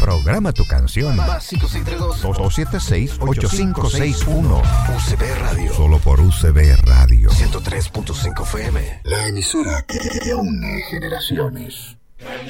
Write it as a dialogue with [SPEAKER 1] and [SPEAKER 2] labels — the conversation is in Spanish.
[SPEAKER 1] Programa tu canción.
[SPEAKER 2] Más
[SPEAKER 1] 562-276-8561.
[SPEAKER 2] UCB Radio.
[SPEAKER 1] Solo por UCB Radio.
[SPEAKER 2] 103.5 FM.
[SPEAKER 3] La emisora que une generaciones.